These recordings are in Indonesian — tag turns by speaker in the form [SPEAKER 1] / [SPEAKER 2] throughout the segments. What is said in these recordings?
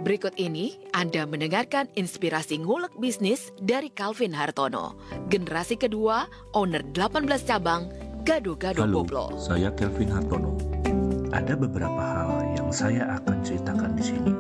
[SPEAKER 1] Berikut ini Anda mendengarkan inspirasi ngulek bisnis dari Calvin Hartono, generasi kedua, owner 18 cabang, Gado-Gado
[SPEAKER 2] Halo,
[SPEAKER 1] Boblo.
[SPEAKER 2] saya Calvin Hartono. Ada beberapa hal yang saya akan ceritakan di sini,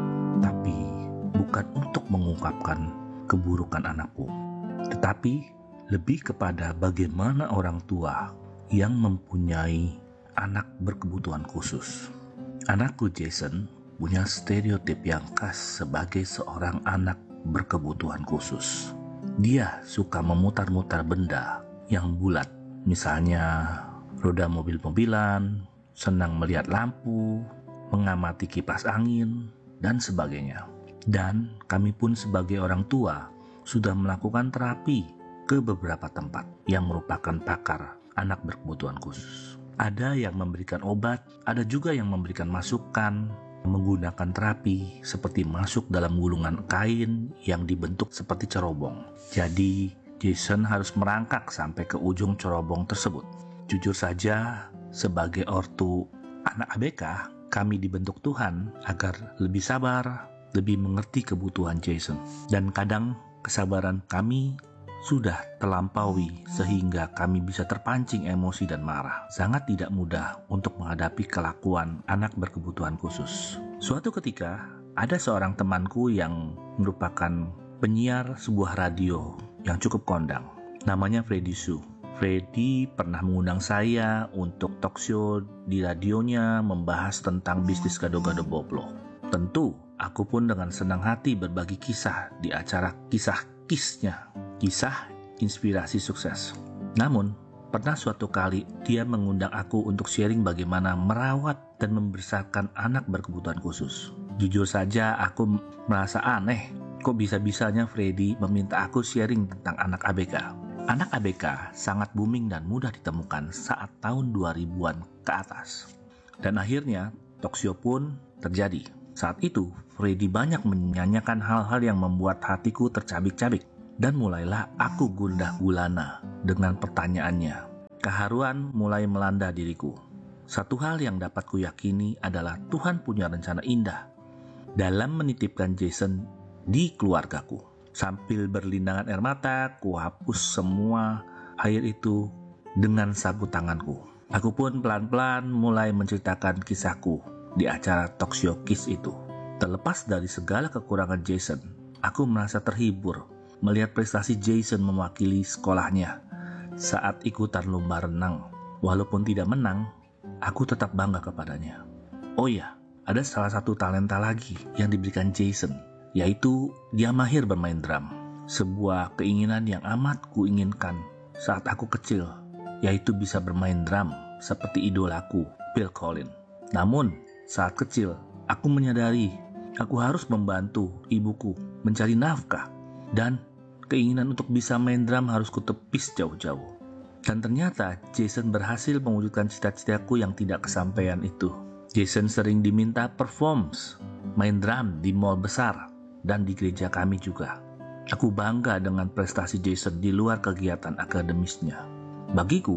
[SPEAKER 2] tapi bukan untuk mengungkapkan keburukan anakku, tetapi lebih kepada bagaimana orang tua yang mempunyai anak berkebutuhan khusus. Anakku Jason punya stereotip yang khas sebagai seorang anak berkebutuhan khusus. Dia suka memutar-mutar benda yang bulat, misalnya roda mobil-mobilan, senang melihat lampu, mengamati kipas angin, dan sebagainya. Dan kami pun sebagai orang tua sudah melakukan terapi ke beberapa tempat yang merupakan pakar anak berkebutuhan khusus. Ada yang memberikan obat, ada juga yang memberikan masukan, menggunakan terapi seperti masuk dalam gulungan kain yang dibentuk seperti cerobong. Jadi Jason harus merangkak sampai ke ujung cerobong tersebut. Jujur saja, sebagai ortu anak ABK, kami dibentuk Tuhan agar lebih sabar, lebih mengerti kebutuhan Jason. Dan kadang kesabaran kami sudah terlampaui sehingga kami bisa terpancing emosi dan marah. Sangat tidak mudah untuk menghadapi kelakuan anak berkebutuhan khusus. Suatu ketika, ada seorang temanku yang merupakan penyiar sebuah radio yang cukup kondang. Namanya Freddy Su. Freddy pernah mengundang saya untuk talk show di radionya membahas tentang bisnis Gado-Gado Boblo. Tentu, aku pun dengan senang hati berbagi kisah di acara kisah-kisnya. Kisah inspirasi sukses. Namun, pernah suatu kali dia mengundang aku untuk sharing bagaimana merawat dan membesarkan anak berkebutuhan khusus. Jujur saja aku merasa aneh, kok bisa-bisanya Freddy meminta aku sharing tentang anak ABK. Anak ABK sangat booming dan mudah ditemukan saat tahun 2000-an ke atas. Dan akhirnya, talk show pun terjadi. Saat itu, Freddy banyak menyanyikan hal-hal yang membuat hatiku tercabik-cabik. Dan mulailah aku gundah gulana dengan pertanyaannya. Keharuan mulai melanda diriku. Satu hal yang dapat kuyakini adalah Tuhan punya rencana indah dalam menitipkan Jason di keluargaku. Sambil berlindangan air mata, kuhapus semua air itu dengan sapu tanganku. Aku pun pelan-pelan mulai menceritakan kisahku di acara talk show Kiss itu. Terlepas dari segala kekurangan Jason, aku merasa terhibur melihat prestasi Jason mewakili sekolahnya saat ikutan lomba renang. Walaupun tidak menang, aku tetap bangga kepadanya. Oh ya, ada salah satu talenta lagi yang diberikan Jason, yaitu dia mahir bermain drum. Sebuah keinginan yang amat kuinginkan saat aku kecil, yaitu bisa bermain drum seperti idolaku, Phil Collins. Namun, saat kecil, aku menyadari aku harus membantu ibuku mencari nafkah dan keinginan untuk bisa main drum harus kutepis jauh-jauh. Dan ternyata Jason berhasil mewujudkan cita-citaku yang tidak kesampaian itu. Jason sering diminta performs, main drum di mall besar, dan di gereja kami juga. Aku bangga dengan prestasi Jason di luar kegiatan akademisnya. Bagiku,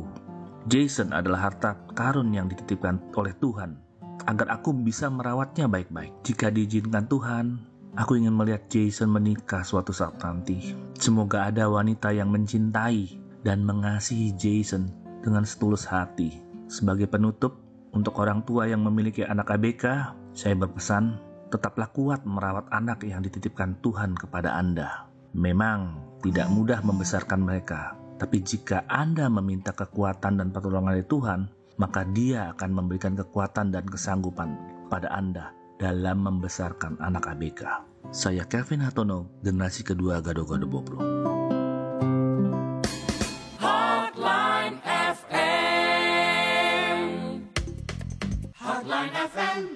[SPEAKER 2] Jason adalah harta karun yang dititipkan oleh Tuhan, agar aku bisa merawatnya baik-baik. Jika diizinkan Tuhan, aku ingin melihat Jason menikah suatu saat nanti. Semoga ada wanita yang mencintai dan mengasihi Jason dengan setulus hati. Sebagai penutup, untuk orang tua yang memiliki anak ABK, saya berpesan, tetaplah kuat merawat anak yang dititipkan Tuhan kepada Anda. Memang tidak mudah membesarkan mereka, tapi jika Anda meminta kekuatan dan pertolongan dari Tuhan, maka Dia akan memberikan kekuatan dan kesanggupan pada Anda dalam membesarkan anak ABK. Saya Calvin Hartono, generasi kedua Gado-Gado Boblo.
[SPEAKER 3] Hotline FM. Hotline FM.